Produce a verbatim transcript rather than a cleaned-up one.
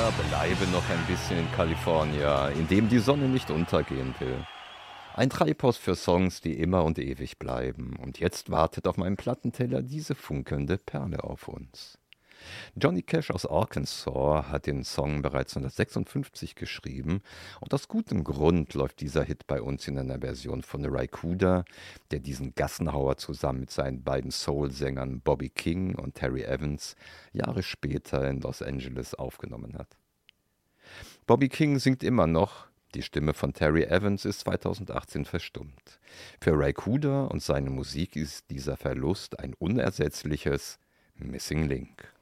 bleibe noch ein bisschen in California, in dem die Sonne nicht untergehen will. Ein Treibhaus für Songs, die immer und ewig bleiben. Und jetzt wartet auf meinem Plattenteller diese funkelnde Perle auf uns. Johnny Cash aus Arkansas hat den Song bereits neunzehnhundertsechsundfünfzig geschrieben und aus gutem Grund läuft dieser Hit bei uns in einer Version von Ry Cooder, der diesen Gassenhauer zusammen mit seinen beiden Soul-Sängern Bobby King und Terry Evans Jahre später in Los Angeles aufgenommen hat. Bobby King singt immer noch, die Stimme von Terry Evans ist zweitausendachtzehn verstummt. Für Ry Cooder und seine Musik ist dieser Verlust ein unersetzliches Missing Link.